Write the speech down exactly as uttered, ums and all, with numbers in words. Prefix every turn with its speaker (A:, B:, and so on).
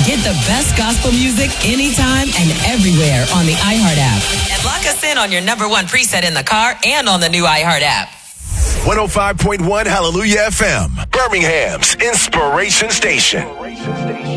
A: Get the best gospel music anytime and everywhere on the iHeart app.
B: And lock us in on your number one preset in the car and on the new iHeart app.
C: one oh five point one Hallelujah F M, Birmingham's Inspiration Station.